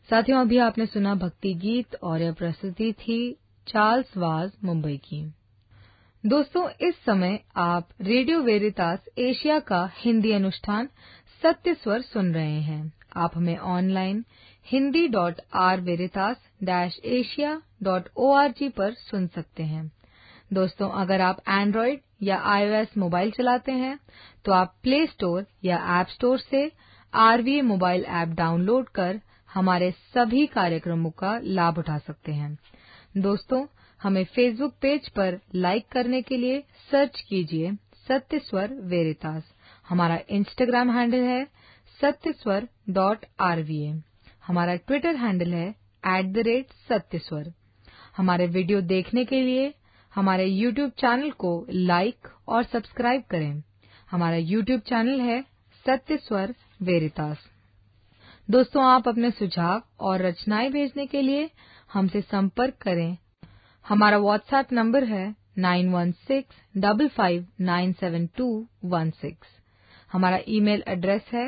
साथियों, अभी आपने सुना भक्ति गीत और यह प्रस्तुति थी चार्ल्स वाज मुंबई की। दोस्तों, इस समय आप रेडियो वेरितास एशिया का हिंदी अनुष्ठान सत्य स्वर सुन रहे हैं। आप हमें ऑनलाइन hindi.rveritas-asia.org पर सुन सकते हैं। दोस्तों, अगर आप एंड्रॉइड या iOS मोबाइल चलाते हैं तो आप प्ले स्टोर या ऐप स्टोर से आरवीए मोबाइल ऐप डाउनलोड कर हमारे सभी कार्यक्रमों का लाभ उठा सकते हैं। दोस्तों, हमें फेसबुक पेज पर लाइक करने के लिए सर्च कीजिए सत्य स्वर वेरितास। हमारा इंस्टाग्राम हैंडल है satyaswar.rva। हमारा ट्विटर हैंडल है @satyaswar। हमारे वीडियो देखने के लिए हमारे यूट्यूब चैनल को लाइक और सब्सक्राइब करें। हमारा यूट्यूब चैनल है सत्य स्वर वेरितास। दोस्तों, आप अपने सुझाव और रचनाएं भेजने के लिए हमसे संपर्क करें। हमारा व्हाट्सएप नंबर है 9165597216। हमारा ईमेल एड्रेस है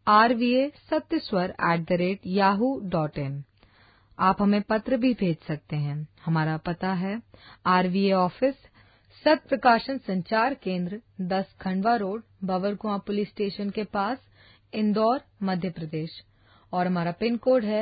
rvasatyaswar@yahoo.in। आप हमें पत्र भी भेज सकते हैं। हमारा पता है RVA ऑफिस, सत्य प्रकाशन संचार केंद्र, 10 खंडवा रोड, बवरकुआं पुलिस स्टेशन के पास, इंदौर, मध्य प्रदेश। और हमारा पिन कोड है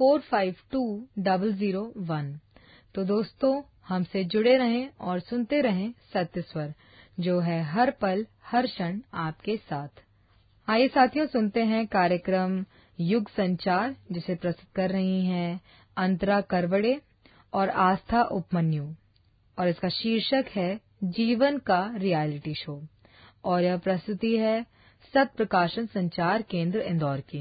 452001। तो दोस्तों, हमसे जुड़े रहें और सुनते रहें सत्य स्वर, जो है हर पल हर क्षण आपके साथ। आइए साथियों, सुनते हैं कार्यक्रम युग संचार, जिसे प्रस्तुत कर रही हैं अंतरा करवड़े और आस्था उपमन्यु, और इसका शीर्षक है जीवन का रियलिटी शो, और यह प्रस्तुति है सत्य प्रकाशन संचार केंद्र इंदौर की।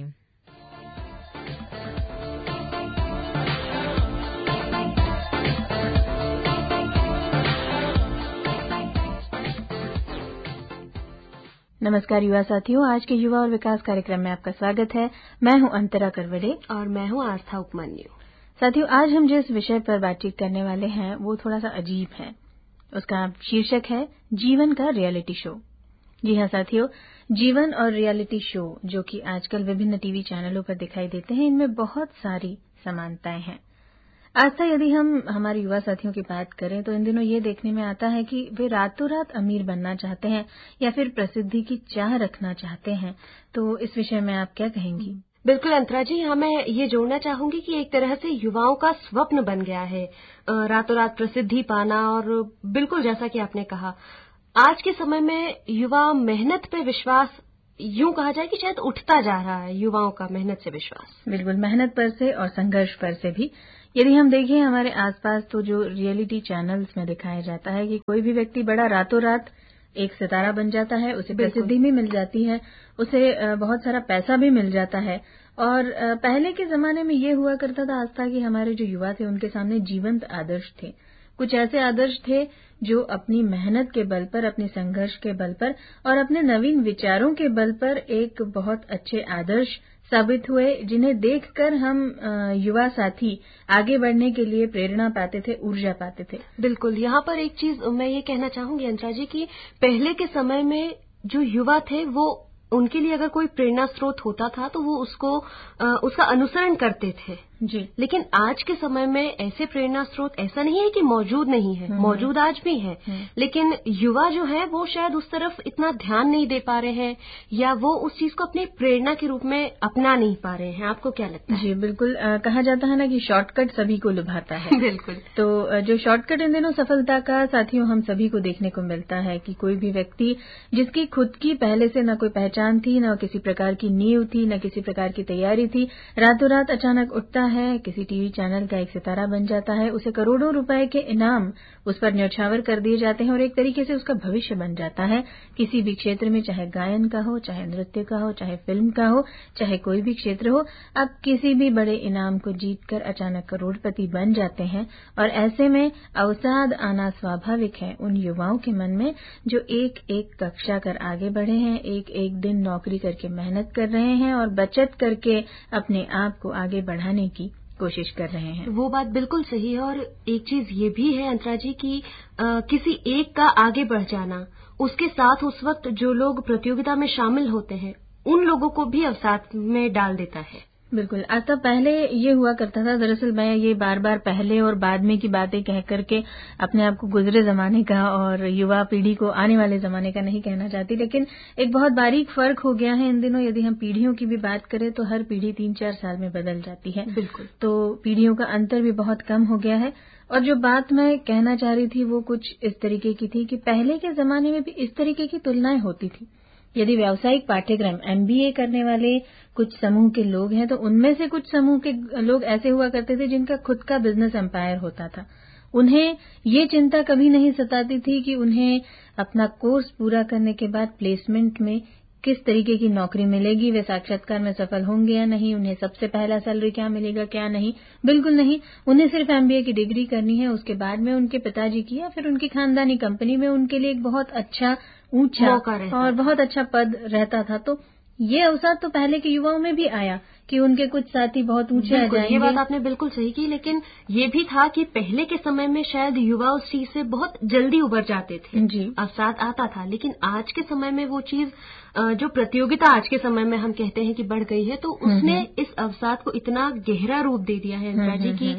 नमस्कार युवा साथियों, आज के युवा और विकास कार्यक्रम में आपका स्वागत है। मैं हूं अंतरा करवड़े और मैं हूं आस्था उपमन्यु। साथियों, आज हम जिस विषय पर बातचीत करने वाले हैं वो थोड़ा सा अजीब है। उसका शीर्षक है जीवन का रियलिटी शो। जी हाँ साथियों, जीवन और रियलिटी शो जो कि आजकल विभिन्न टीवी चैनलों पर दिखाई देते हैं, इनमें बहुत सारी समानताएं हैं। आस्था, यदि हम हमारे युवा साथियों की बात करें तो इन दिनों ये देखने में आता है कि वे रातों रात अमीर बनना चाहते हैं या फिर प्रसिद्धि की चाह रखना चाहते हैं। तो इस विषय में आप क्या कहेंगी? बिल्कुल अंतरा जी, हाँ, मैं ये जोड़ना चाहूंगी कि एक तरह से युवाओं का स्वप्न बन गया है रातों रात प्रसिद्धि पाना। और बिल्कुल जैसा कि आपने कहा, आज के समय में युवा मेहनत पे विश्वास, यूं कहा जाए कि शायद उठता जा रहा है युवाओं का मेहनत से विश्वास। बिल्कुल, मेहनत पर से और संघर्ष पर से भी। यदि हम देखें हमारे आसपास तो जो रियलिटी चैनल्स में दिखाया जाता है कि कोई भी व्यक्ति बड़ा रातों रात एक सितारा बन जाता है, उसे प्रसिद्धि भी मिल जाती है, उसे बहुत सारा पैसा भी मिल जाता है। और पहले के जमाने में ये हुआ करता था आस्था कि हमारे जो युवा थे उनके सामने जीवंत आदर्श थे। कुछ ऐसे आदर्श थे जो अपनी मेहनत के बल पर, अपने संघर्ष के बल पर और अपने नवीन विचारों के बल पर एक बहुत अच्छे आदर्श साबित हुए, जिन्हें देखकर हम युवा साथी आगे बढ़ने के लिए प्रेरणा पाते थे, ऊर्जा पाते थे। बिल्कुल, यहाँ पर एक चीज मैं ये कहना चाहूंगी अंतरा जी कि पहले के समय में जो युवा थे वो, उनके लिए अगर कोई प्रेरणा स्रोत होता था तो वो उसका अनुसरण करते थे जी। लेकिन आज के समय में ऐसे प्रेरणा स्रोत ऐसा नहीं है कि मौजूद नहीं है, मौजूद आज भी है, लेकिन युवा जो है वो शायद उस तरफ इतना ध्यान नहीं दे पा रहे हैं या वो उस चीज को अपनी प्रेरणा के रूप में अपना नहीं पा रहे हैं। आपको क्या लगता है? जी बिल्कुल, कहा जाता है ना कि शॉर्टकट सभी को लुभाता है। बिल्कुल। तो जो शॉर्टकट इन दिनों सफलता का साथियों हम सभी को देखने को मिलता है कि कोई भी व्यक्ति जिसकी खुद की पहले से न कोई पहचान थी, न किसी प्रकार की नींव थी, न किसी प्रकार की तैयारी थी, रातों रात अचानक उठता है, किसी टीवी चैनल का एक सितारा बन जाता है, उसे करोड़ों रुपए के इनाम उस पर न्यौछावर कर दिए जाते हैं और एक तरीके से उसका भविष्य बन जाता है किसी भी क्षेत्र में, चाहे गायन का हो, चाहे नृत्य का हो, चाहे फिल्म का हो, चाहे कोई भी क्षेत्र हो। आप किसी भी बड़े इनाम को जीतकर अचानक करोड़पति बन जाते हैं और ऐसे में अवसाद आना स्वाभाविक है उन युवाओं के मन में जो एक एक कक्षा कर आगे बढ़े हैं, एक एक दिन नौकरी करके मेहनत कर रहे हैं और बचत करके अपने आप को आगे बढ़ाने की कोशिश कर रहे हैं। वो बात बिल्कुल सही है। और एक चीज ये भी है अंतरा जी कि किसी एक का आगे बढ़ जाना, उसके साथ उस वक्त जो लोग प्रतियोगिता में शामिल होते हैं उन लोगों को भी अवसाद में डाल देता है। बिल्कुल। आता पहले ये हुआ करता था, दरअसल मैं ये बार बार पहले और बाद में की बातें कह करके अपने आप को गुजरे जमाने का और युवा पीढ़ी को आने वाले जमाने का नहीं कहना चाहती, लेकिन एक बहुत बारीक फर्क हो गया है इन दिनों। यदि हम पीढ़ियों की भी बात करें तो हर पीढ़ी 3-4 साल में बदल जाती है। बिल्कुल। तो पीढ़ियों का अंतर भी बहुत कम हो गया है। और जो बात मैं कहना चाह रही थी वो कुछ इस तरीके की थी कि पहले के जमाने में भी इस तरीके की तुलनाएं होती थी। यदि व्यावसायिक पाठ्यक्रम MBA करने वाले कुछ समूह के लोग हैं तो उनमें से कुछ समूह के लोग ऐसे हुआ करते थे जिनका खुद का बिजनेस एम्पायर होता था। उन्हें ये चिंता कभी नहीं सताती थी कि उन्हें अपना कोर्स पूरा करने के बाद प्लेसमेंट में किस तरीके की नौकरी मिलेगी, वे साक्षात्कार में सफल होंगे या नहीं, उन्हें सबसे पहला सैलरी क्या मिलेगा क्या नहीं। बिल्कुल नहीं, उन्हें सिर्फ MBA की डिग्री करनी है। उसके बाद में उनके पिताजी की या फिर उनकी खानदानी कंपनी में उनके लिए एक बहुत अच्छा ऊंचा और बहुत अच्छा पद रहता था। तो ये अवसर तो पहले के युवाओं में भी आया कि उनके कुछ साथी बहुत ऊंचे आ जाएंगे। ये बात आपने बिल्कुल सही की, लेकिन ये भी था कि पहले के समय में शायद युवा उस चीज से बहुत जल्दी उबर जाते थे जी। अवसाद आता था। लेकिन आज के समय में वो चीज जो प्रतियोगिता आज के समय में हम कहते हैं कि बढ़ गई है, तो उसने इस अवसाद को इतना गहरा रूप दे दिया है अनिता जी की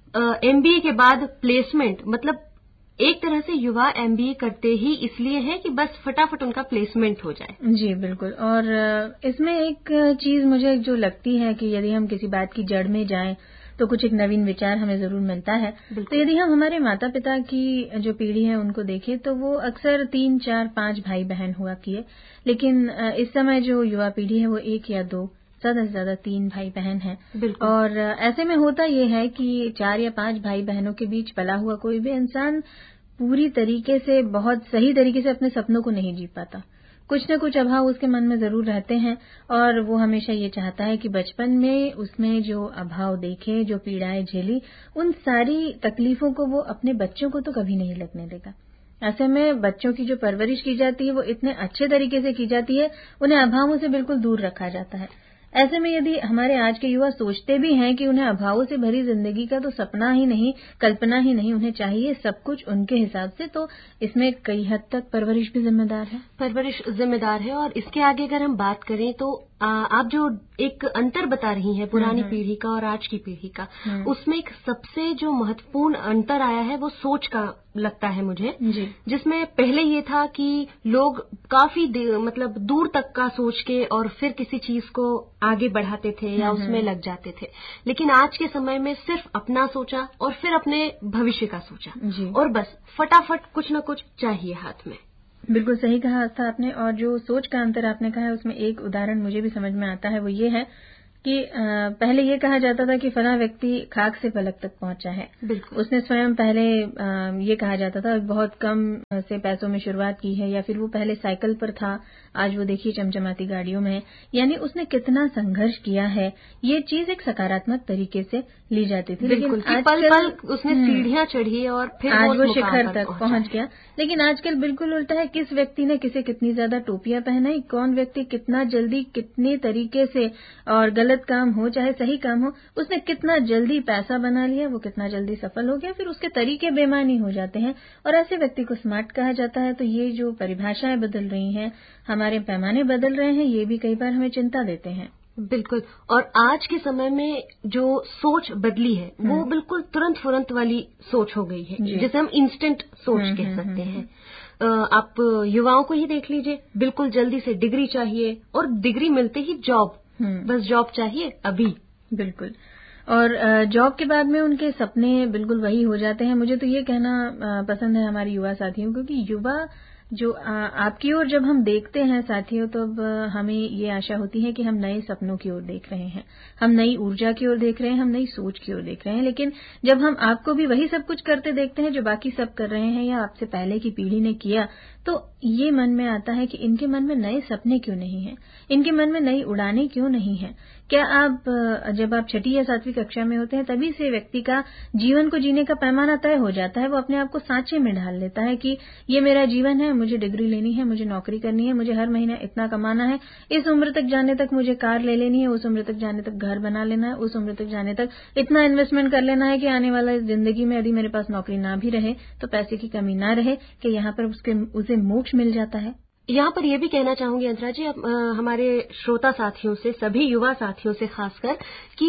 MBA के बाद प्लेसमेंट, मतलब एक तरह से युवा MBA करते ही इसलिए है कि बस फटाफट उनका प्लेसमेंट हो जाए। जी बिल्कुल। और इसमें एक चीज मुझे जो लगती है कि यदि हम किसी बात की जड़ में जाएं तो कुछ एक नवीन विचार हमें जरूर मिलता है। तो यदि हम हमारे माता पिता की जो पीढ़ी है उनको देखें तो वो अक्सर 3, 4, 5 भाई बहन हुआ किए, लेकिन इस समय जो युवा पीढ़ी है वो 1 या 2, ज्यादा से ज्यादा 3 भाई बहन हैं। और ऐसे में होता ये है कि 4 या 5 भाई बहनों के बीच पला हुआ कोई भी इंसान पूरी तरीके से, बहुत सही तरीके से अपने सपनों को नहीं जी पाता। कुछ न कुछ अभाव उसके मन में जरूर रहते हैं और वो हमेशा ये चाहता है कि बचपन में उसमें जो अभाव देखे, जो पीड़ाएं झेली, उन सारी तकलीफों को वो अपने बच्चों को तो कभी नहीं लगने देगा। ऐसे में बच्चों की जो परवरिश की जाती है वो इतने अच्छे तरीके से की जाती है, उन्हें अभावों से बिल्कुल दूर रखा जाता है। ऐसे में यदि हमारे आज के युवा सोचते भी हैं कि उन्हें अभावों से भरी जिंदगी का तो सपना ही नहीं, कल्पना ही नहीं, उन्हें चाहिए सब कुछ उनके हिसाब से, तो इसमें कई हद तक परवरिश भी जिम्मेदार है। परवरिश जिम्मेदार है। और इसके आगे अगर हम बात करें तो आप जो एक अंतर बता रही हैं पुरानी पीढ़ी का और आज की पीढ़ी का, उसमें एक सबसे जो महत्वपूर्ण अंतर आया है वो सोच का लगता है मुझे, जिसमें पहले ये था कि लोग काफी मतलब दूर तक का सोच के और फिर किसी चीज को आगे बढ़ाते थे या उसमें लग जाते थे। लेकिन आज के समय में सिर्फ अपना सोचा और फिर अपने भविष्य का सोचा और बस फटाफट कुछ न कुछ चाहिए हाथ में। बिल्कुल सही कहा था आपने। और जो सोच का अंतर आपने कहा है उसमें एक उदाहरण मुझे भी समझ में आता है, वो ये है कि पहले ये कहा जाता था कि फला व्यक्ति खाक से फलक तक पहुंचा है। उसने स्वयं पहले ये कहा जाता था बहुत कम से पैसों में शुरुआत की है, या फिर वो पहले साइकिल पर था, आज वो देखिए चमचमाती गाड़ियों में है। यानी उसने कितना संघर्ष किया है, ये चीज एक सकारात्मक तरीके से ली जाती थी। लेकिन आजकल उसने सीढ़ियां चढ़ी और फिर आज वो शिखर तक पहुंच गया। लेकिन आजकल बिल्कुल उल्टा है, किस व्यक्ति ने किसे कितनी ज्यादा टोपियां पहनाई, कौन व्यक्ति कितना जल्दी कितने तरीके से, और गलत काम हो चाहे सही काम हो, उसने कितना जल्दी पैसा बना लिया, वो कितना जल्दी सफल हो गया, फिर उसके तरीके बेमानी हो जाते हैं और ऐसे व्यक्ति को स्मार्ट कहा जाता है। तो ये जो परिभाषाएं बदल रही हैं, हमारे पैमाने बदल रहे हैं, ये भी कई बार हमें चिंता देते हैं। बिल्कुल। और आज के समय में जो सोच बदली है वो बिल्कुल तुरंत फुरंत वाली सोच हो गई है, जिसे हम इंस्टेंट सोच कह सकते हैं। आप युवाओं को ही देख लीजिए, बिल्कुल जल्दी से डिग्री चाहिए और डिग्री मिलते ही जॉब, बस जॉब चाहिए अभी। बिल्कुल। और जॉब के बाद में उनके सपने बिल्कुल वही हो जाते हैं। मुझे तो ये कहना पसंद है हमारे युवा साथियों को कि युवा जो आपकी ओर जब हम देखते हैं साथियों, तो अब हमें ये आशा होती है कि हम नए सपनों की ओर देख रहे हैं, हम नई ऊर्जा की ओर देख रहे हैं, हम नई सोच की ओर देख रहे हैं। लेकिन जब हम आपको भी वही सब कुछ करते देखते हैं जो बाकी सब कर रहे हैं या आपसे पहले की पीढ़ी ने किया, तो ये मन में आता है कि इनके मन में नए सपने क्यों नहीं हैं, इनके मन में नई उड़ानें क्यों नहीं हैं। क्या आप जब आप 6ठी या 7वीं कक्षा में होते हैं तभी से व्यक्ति का जीवन को जीने का पैमाना तय हो जाता है, वो अपने आप को सांचे में ढाल लेता है कि ये मेरा जीवन है, मुझे डिग्री लेनी है, मुझे नौकरी करनी है, मुझे हर महीना इतना कमाना है, इस उम्र तक जाने तक मुझे कार ले लेनी है, उस उम्र तक जाने तक घर बना लेना है, उस उम्र तक जाने तक इतना इन्वेस्टमेंट कर लेना है कि आने वाला जिंदगी में यदि मेरे पास नौकरी ना भी रहे तो पैसे की कमी ना रहे कि यहाँ पर उसे मोक्ष मिल जाता है। यहाँ पर यह भी कहना चाहूंगी अंतरा जी, हमारे श्रोता साथियों से, सभी युवा साथियों से खासकर, कि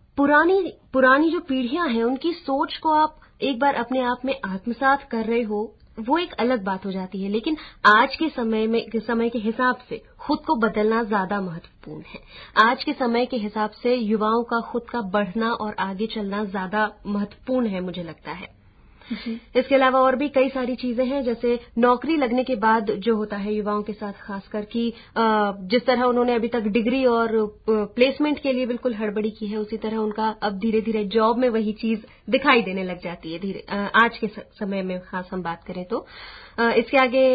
पुरानी जो पीढ़ियां हैं उनकी सोच को आप एक बार अपने आप में आत्मसात कर रहे हो, वो एक अलग बात हो जाती है, लेकिन आज के समय के हिसाब से खुद को बदलना ज्यादा महत्वपूर्ण है। आज के समय के हिसाब से युवाओं का खुद का बढ़ना और आगे चलना ज्यादा महत्वपूर्ण है, मुझे लगता है। इसके अलावा और भी कई सारी चीजें हैं, जैसे नौकरी लगने के बाद जो होता है युवाओं के साथ खासकर कि जिस तरह उन्होंने अभी तक डिग्री और प्लेसमेंट के लिए बिल्कुल हड़बड़ी की है, उसी तरह उनका अब धीरे धीरे जॉब में वही चीज दिखाई देने लग जाती है आज के समय में खास हम बात करें तो। इसके आगे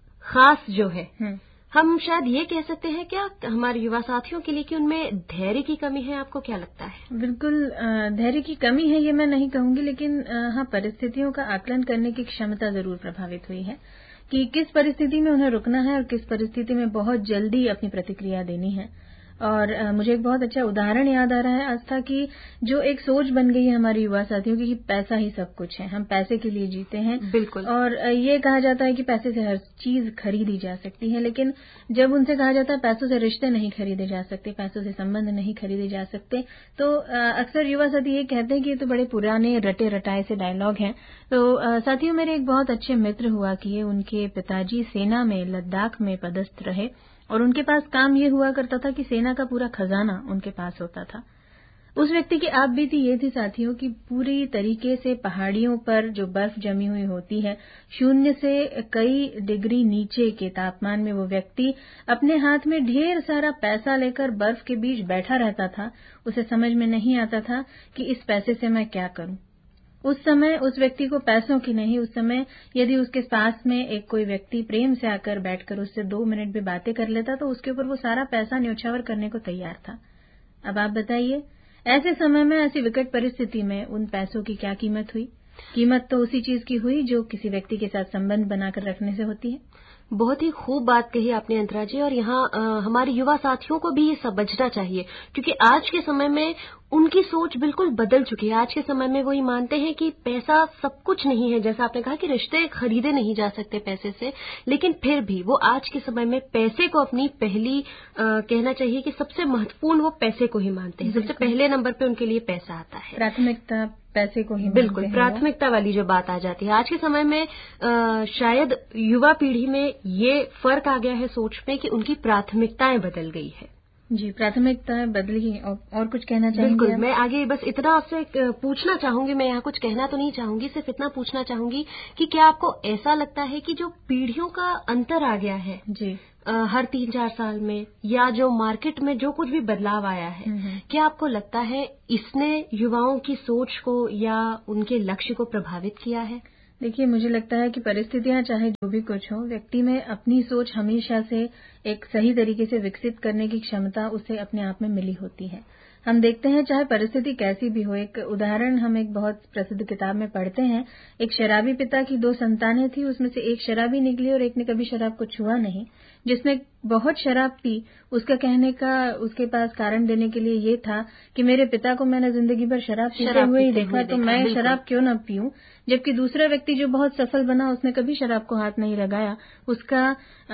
खास जो है, हम शायद ये कह सकते हैं क्या हमारे युवा साथियों के लिए कि उनमें धैर्य की कमी है? आपको क्या लगता है? बिल्कुल धैर्य की कमी है ये मैं नहीं कहूंगी, लेकिन हाँ, परिस्थितियों का आकलन करने की क्षमता जरूर प्रभावित हुई है कि किस परिस्थिति में उन्हें रुकना है और किस परिस्थिति में बहुत जल्दी अपनी प्रतिक्रिया देनी है। और मुझे एक बहुत अच्छा उदाहरण याद आ रहा है आस्था की, जो एक सोच बन गई है हमारे युवा साथियों की कि पैसा ही सब कुछ है, हम पैसे के लिए जीते हैं। बिल्कुल। और ये कहा जाता है कि पैसे से हर चीज खरीदी जा सकती है, लेकिन जब उनसे कहा जाता है पैसों से रिश्ते नहीं खरीदे जा सकते, पैसों से संबंध नहीं खरीदे जा सकते, तो अक्सर युवा साथी ये कहते हैं कि ये तो बड़े पुराने रटे रटाए से डायलॉग हैं। तो साथियों, मेरे एक बहुत अच्छे मित्र हुआ कि उनके पिताजी सेना में लद्दाख में पदस्थ रहे और उनके पास काम ये हुआ करता था कि सेना का पूरा खजाना उनके पास होता था। उस व्यक्ति की आप बीती ये थी साथियों कि पूरी तरीके से पहाड़ियों पर जो बर्फ जमी हुई होती है, 0 से कई डिग्री नीचे के तापमान में वो व्यक्ति अपने हाथ में ढेर सारा पैसा लेकर बर्फ के बीच बैठा रहता था। उसे समझ में नहीं आता था कि इस पैसे से मैं क्या करूं। उस समय उस व्यक्ति को पैसों की नहीं, उस समय यदि उसके पास में एक कोई व्यक्ति प्रेम से आकर बैठकर उससे 2 मिनट भी बातें कर लेता तो उसके ऊपर वो सारा पैसा न्योछावर करने को तैयार था। अब आप बताइए, ऐसे समय में, ऐसी विकट परिस्थिति में उन पैसों की क्या कीमत हुई? कीमत तो उसी चीज की हुई जो किसी व्यक्ति के साथ संबंध बनाकर रखने से होती है। बहुत ही खूब बात कही आपने अंतरा जी, और यहाँ हमारे युवा साथियों को भी ये समझना चाहिए, क्योंकि आज के समय में उनकी सोच बिल्कुल बदल चुकी है। आज के समय में वो ये मानते हैं कि पैसा सब कुछ नहीं है, जैसा आपने कहा कि रिश्ते खरीदे नहीं जा सकते पैसे से, लेकिन फिर भी वो आज के समय में पैसे को अपनी पहली कहना चाहिए कि सबसे महत्वपूर्ण वो पैसे को ही मानते हैं। सबसे पहले नंबर पे उनके लिए पैसा आता है, प्राथमिकता पैसे को ही। बिल्कुल, प्राथमिकता वाली जो बात आ जाती है आज के समय में, शायद युवा पीढ़ी में ये फर्क आ गया है सोच में कि उनकी प्राथमिकताएं बदल गई है। जी, प्राथमिकताएं बदली। और कुछ कहना चाहेंगे? बिल्कुल, मैं आगे बस इतना आपसे पूछना चाहूंगी, मैं यहाँ कुछ कहना तो नहीं चाहूंगी, सिर्फ इतना पूछना चाहूंगी कि क्या आपको ऐसा लगता है कि जो पीढ़ियों का अंतर आ गया है जी हर 3-4 साल में, या जो मार्केट में जो कुछ भी बदलाव आया है, क्या आपको लगता है इसने युवाओं की सोच को या उनके लक्ष्य को प्रभावित किया है? देखिए, मुझे लगता है कि परिस्थितियां चाहे जो भी कुछ हो, व्यक्ति में अपनी सोच हमेशा से एक सही तरीके से विकसित करने की क्षमता उसे अपने आप में मिली होती है। हम देखते हैं चाहे परिस्थिति कैसी भी हो, एक उदाहरण हम एक बहुत प्रसिद्ध किताब में पढ़ते हैं। एक शराबी पिता की 2 संतानें थी, उसमें से एक शराबी निकली और एक ने कभी शराब को छुआ नहीं। जिसने बहुत शराब पी, उसका कहने का उसके पास कारण देने के लिए ये था कि मेरे पिता को मैंने जिंदगी भर शराब पीते हुए ही देखा, तो मैं शराब क्यों न पीऊं। जबकि दूसरा व्यक्ति जो बहुत सफल बना, उसने कभी शराब को हाथ नहीं लगाया। उसका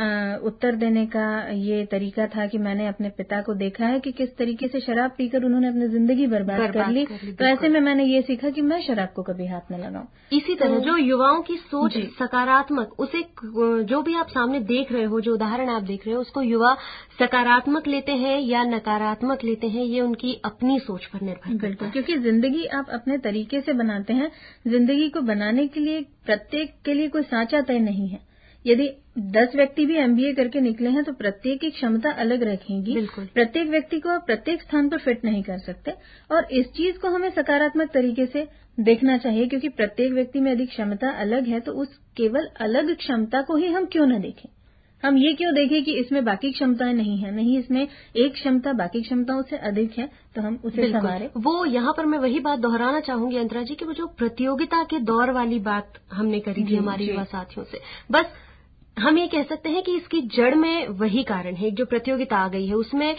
उत्तर देने का ये तरीका था कि मैंने अपने पिता को देखा है कि किस तरीके से शराब पीकर उन्होंने अपनी जिंदगी बर्बाद कर ली, तो ऐसे में मैंने ये सीखा कि मैं शराब को कभी हाथ न लगाऊं। इसी तरह जो युवाओं की सोच सकारात्मक, उसे जो भी आप सामने देख रहे हो, जो उदाहरण आप देख रहे हो, उसको युवा सकारात्मक लेते हैं या नकारात्मक लेते हैं, ये उनकी अपनी सोच पर निर्भर करता है। क्योंकि जिंदगी आप अपने तरीके से बनाते हैं। जिंदगी को बनाने के लिए प्रत्येक के लिए कोई साँचा तय नहीं है। यदि 10 व्यक्ति भी MBA करके निकले हैं तो प्रत्येक की क्षमता अलग रखेगी। प्रत्येक व्यक्ति को आप प्रत्येक स्थान पर फिट नहीं कर सकते, और इस चीज को हमें सकारात्मक तरीके से देखना चाहिए, क्योंकि प्रत्येक व्यक्ति में यदि क्षमता अलग है तो उस केवल अलग क्षमता को ही हम क्यों न देखें। हम ये क्यों देखें कि इसमें बाकी क्षमताएं नहीं है, नहीं, इसमें एक क्षमता बाकी क्षमताओं से अधिक है, तो हम उसे संवारें। वो यहाँ पर मैं वही बात दोहराना चाहूंगी अंतरा जी कि वो जो प्रतियोगिता के दौर वाली बात हमने करी थी हमारे युवा साथियों से, बस हम ये कह सकते हैं कि इसकी जड़ में वही कारण है, जो प्रतियोगिता आ गई है उसमें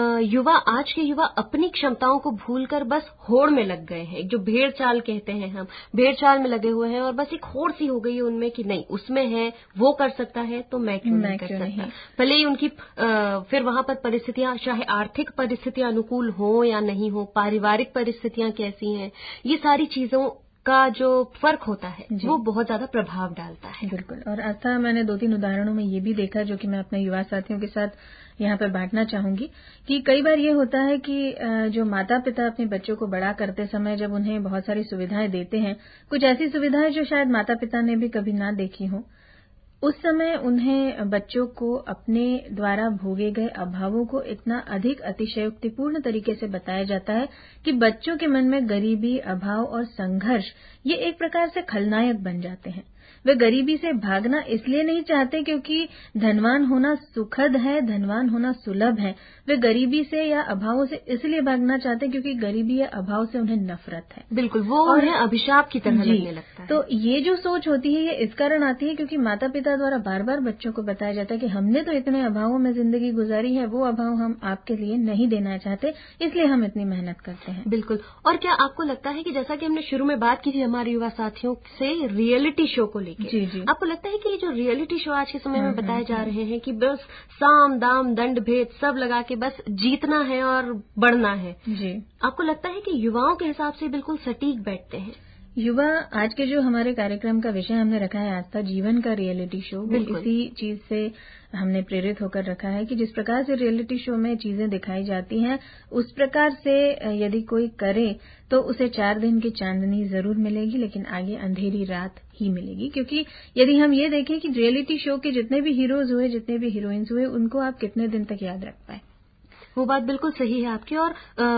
आज के युवा अपनी क्षमताओं को भूलकर बस होड़ में लग गए हैं। जो भेड़ चाल कहते हैं, हम भेड़ चाल में लगे हुए हैं और बस एक होड़ सी हो गई है उनमें कि नहीं उसमें है, वो कर सकता है तो मैं क्यों नहीं कर सकता। भले ही उनकी फिर वहां पर परिस्थितियां, चाहे आर्थिक परिस्थितियां अनुकूल हो या नहीं हो, पारिवारिक परिस्थितियां कैसी हैं, ये सारी चीजों का जो फर्क होता है वो बहुत ज्यादा प्रभाव डालता है। बिल्कुल। और आस्था, मैंने 2-3 उदाहरणों में ये भी देखा जो कि मैं अपने युवा साथियों के साथ यहाँ पर बांटना चाहूंगी कि कई बार ये होता है कि जो माता पिता अपने बच्चों को बड़ा करते समय जब उन्हें बहुत सारी सुविधाएं देते हैं, कुछ ऐसी सुविधाएं जो शायद माता पिता ने भी कभी ना देखी हो, उस समय उन्हें बच्चों को अपने द्वारा भोगे गए अभावों को इतना अधिक अतिशयोक्तिपूर्ण तरीके से बताया जाता है कि बच्चों के मन में गरीबी, अभाव और संघर्ष ये एक प्रकार से खलनायक बन जाते हैं। वे गरीबी से भागना इसलिए नहीं चाहते क्योंकि धनवान होना सुखद है, धनवान होना सुलभ है। वे गरीबी से या अभावों से इसलिए भागना चाहते क्योंकि गरीबी या अभाव से उन्हें नफरत है। बिल्कुल, वो उन्हें अभिशाप की तरह लगने लगता है। तो ये जो सोच होती है ये इस कारण आती है क्योंकि माता पिता द्वारा बार बार बच्चों को बताया जाता है कि हमने तो इतने अभावों में जिंदगी गुजारी है, वो अभाव हम आपके लिए नहीं देना चाहते, इसलिए हम इतनी मेहनत करते हैं। बिल्कुल। और क्या आपको लगता है कि जैसा कि हमने शुरू में बात की थी हमारे युवा साथियों से रियलिटी शो को लेकर, जी। आपको लगता है कि ये जो रियलिटी शो आज के समय में बताए जा रहे हैं कि बस साम दाम दंड भेद सब लगा के बस जीतना है और बढ़ना है, जी, आपको लगता है कि युवाओं के हिसाब से बिल्कुल सटीक बैठते हैं? युवा, आज के जो हमारे कार्यक्रम का विषय हमने रखा है आस्था जीवन का रियलिटी शो, इसी चीज से हमने प्रेरित होकर रखा है कि जिस प्रकार से रियलिटी शो में चीजें दिखाई जाती हैं उस प्रकार से यदि कोई करे तो उसे 4 दिन की चांदनी जरूर मिलेगी, लेकिन आगे अंधेरी रात ही मिलेगी। क्योंकि यदि हम ये देखें कि रियलिटी शो के जितने भी हीरोज हुए, जितने भी हीरोइंस हुए, उनको आप कितने दिन तक याद रख पाए, वो बात बिल्कुल सही है आपकी। और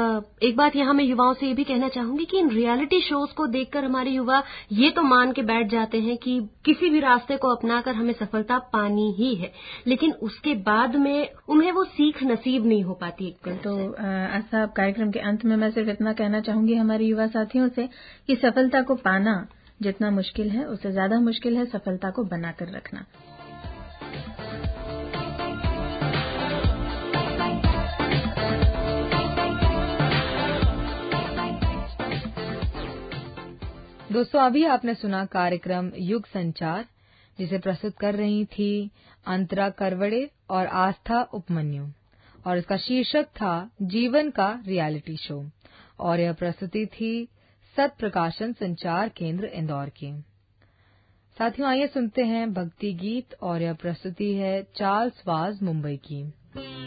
एक बात यहाँ मैं युवाओं से ये भी कहना चाहूंगी कि इन रियलिटी शोज को देखकर हमारे युवा ये तो मान के बैठ जाते हैं कि किसी भी रास्ते को अपनाकर हमें सफलता पानी ही है, लेकिन उसके बाद में उन्हें वो सीख नसीब नहीं हो पाती एकदम। तो ऐसा कार्यक्रम के अंत में मैं सिर्फ इतना कहना चाहूंगी हमारे युवा साथियों से कि सफलता को पाना जितना मुश्किल है उससे ज्यादा मुश्किल है सफलता को बनाकर रखना। दोस्तों, अभी आपने सुना कार्यक्रम युग संचार, जिसे प्रस्तुत कर रही थी अंतरा करवड़े और आस्था उपमन्यु, और इसका शीर्षक था जीवन का रियलिटी शो, और यह प्रस्तुति थी सत प्रकाशन संचार केंद्र इंदौर की। साथियों, आइए सुनते हैं भक्ति गीत, और यह प्रस्तुति है चार्ल्स वाज मुंबई की।